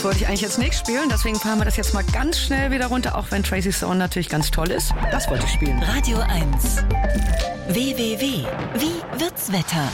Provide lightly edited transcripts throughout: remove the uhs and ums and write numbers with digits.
wollte ich eigentlich jetzt nicht spielen, deswegen fahren wir das jetzt mal ganz schnell wieder runter, auch wenn Tracy Thorn natürlich ganz toll ist. Das wollte ich spielen. Radio 1. www. Wie wird's Wetter?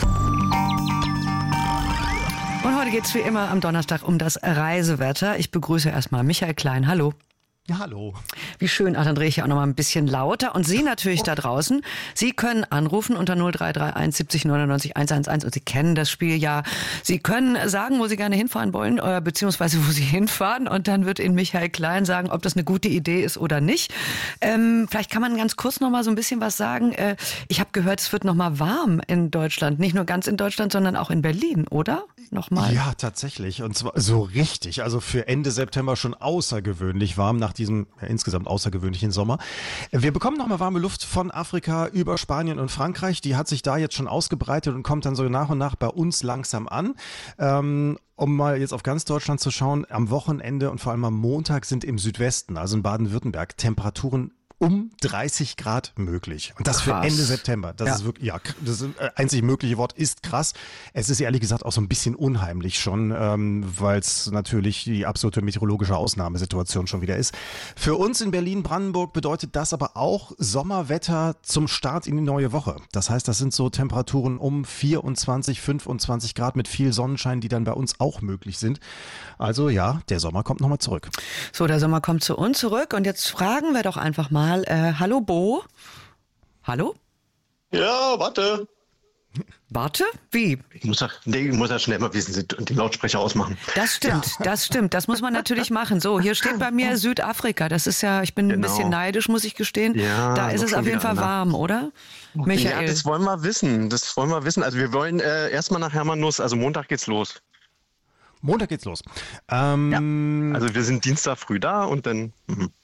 Und heute geht es wie immer am Donnerstag um das Reisewetter. Ich begrüße erstmal Michael Klein. Hallo. Ja, hallo. Wie schön. Ach, dann drehe ich ja auch noch mal ein bisschen lauter. Und Sie natürlich da draußen. Sie können anrufen unter 0331 70 99 111 und Sie kennen das Spiel ja. Sie können sagen, wo Sie gerne hinfahren wollen, beziehungsweise wo Sie hinfahren. Und dann wird Ihnen Michael Klein sagen, ob das eine gute Idee ist oder nicht. Vielleicht kann man ganz kurz noch mal so ein bisschen was sagen. Ich habe gehört, es wird noch mal warm in Deutschland. Nicht nur ganz in Deutschland, sondern auch in Berlin, oder? Nochmal. Ja, tatsächlich. Und zwar so richtig. Also für Ende September schon außergewöhnlich warm nach diesem insgesamt außergewöhnlichen Sommer. Wir bekommen nochmal warme Luft von Afrika über Spanien und Frankreich. Die hat sich da jetzt schon ausgebreitet und kommt dann so nach und nach bei uns langsam an. Um mal jetzt auf ganz Deutschland zu schauen, am Wochenende und vor allem am Montag sind im Südwesten, also in Baden-Württemberg, Temperaturen um 30 Grad möglich. Und das krass. Für Ende September. Das ist wirklich, ja, das einzig mögliche Wort ist krass. Es ist ehrlich gesagt auch so ein bisschen unheimlich schon, weil es natürlich die absolute meteorologische Ausnahmesituation schon wieder ist. Für uns in Berlin-Brandenburg bedeutet das aber auch Sommerwetter zum Start in die neue Woche. Das heißt, das sind so Temperaturen um 24, 25 Grad mit viel Sonnenschein, die dann bei uns auch möglich sind. Also ja, der Sommer kommt nochmal zurück. So, der Sommer kommt zu uns zurück und jetzt fragen wir doch einfach mal, hallo Bo? Hallo? Ja, warte. Warte? Wie? Ich muss ja schnell mal wissen, die Lautsprecher ausmachen. Das stimmt, das stimmt. Das muss man natürlich machen. So, hier steht bei mir Südafrika. Das ist ja, ich bin ein bisschen neidisch, muss ich gestehen. Ja, da ist es auf jeden Fall warm, oder? Michael? Ja, das wollen wir wissen. Also wir wollen erstmal nach Hermanus, also Montag geht's los. Montag geht's los. Ja, also wir sind Dienstag früh da und dann...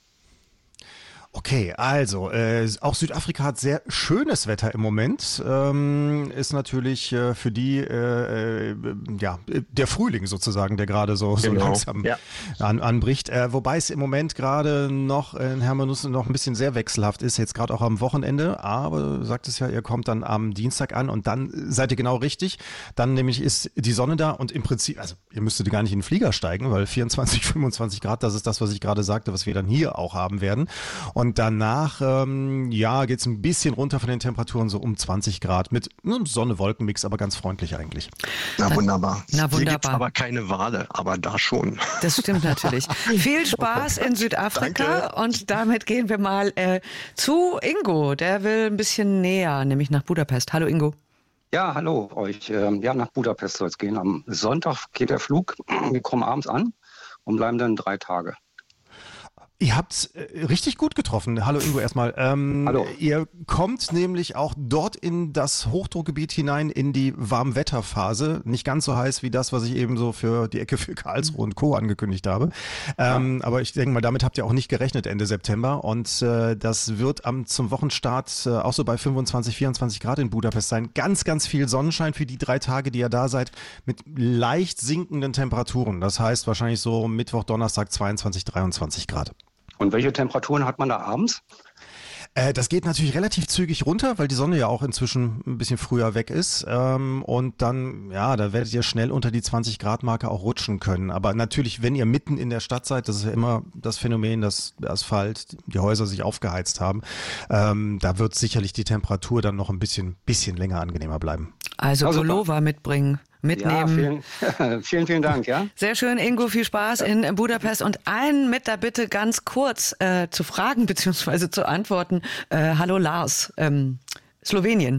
Okay, also auch Südafrika hat sehr schönes Wetter im Moment. Ist natürlich für die der Frühling sozusagen, der gerade so langsam anbricht. Wobei es im Moment gerade noch in Hermanus noch ein bisschen sehr wechselhaft ist, jetzt gerade auch am Wochenende. Aber du sagtest ja, ihr kommt dann am Dienstag an und dann seid ihr genau richtig. Dann nämlich ist die Sonne da und im Prinzip, also ihr müsstet gar nicht in den Flieger steigen, weil 24, 25 Grad, das ist das, was ich gerade sagte, was wir dann hier auch haben werden. Und danach, geht es ein bisschen runter von den Temperaturen, so um 20 Grad mit einem Sonne-Wolken-Mix, aber ganz freundlich eigentlich. Na wunderbar. Na wunderbar. Hier gibt's aber keine Wale, aber da schon. Das stimmt natürlich. Viel Spaß in Südafrika. Danke. Und damit gehen wir mal zu Ingo. Der will ein bisschen näher, nämlich nach Budapest. Hallo Ingo. Ja, hallo euch. Nach Budapest soll es gehen. Am Sonntag geht der Flug. Wir kommen abends an und bleiben dann 3 Tage. Ihr habt's richtig gut getroffen. Hallo Ingo erstmal. Hallo. Ihr kommt nämlich auch dort in das Hochdruckgebiet hinein, in die Warmwetterphase. Nicht ganz so heiß wie das, was ich eben so für die Ecke für Karlsruhe und Co. angekündigt habe. Aber ich denke mal, damit habt ihr auch nicht gerechnet Ende September. Und das wird zum Wochenstart auch so bei 25, 24 Grad in Budapest sein. Ganz, ganz viel Sonnenschein für die 3 Tage, die ihr da seid, mit leicht sinkenden Temperaturen. Das heißt wahrscheinlich so Mittwoch, Donnerstag 22, 23 Grad. Und welche Temperaturen hat man da abends? Das geht natürlich relativ zügig runter, weil die Sonne ja auch inzwischen ein bisschen früher weg ist. Und dann, da werdet ihr schnell unter die 20-Grad-Marke auch rutschen können. Aber natürlich, wenn ihr mitten in der Stadt seid, das ist ja immer das Phänomen, dass der Asphalt, die Häuser sich aufgeheizt haben, da wird sicherlich die Temperatur dann noch ein bisschen länger angenehmer bleiben. Also Pullover mitnehmen. Ja, vielen Dank. Ja. Sehr schön, Ingo, viel Spaß in Budapest. Und einen mit der Bitte ganz kurz zu fragen bzw. zu antworten. Hallo Lars, Slowenien.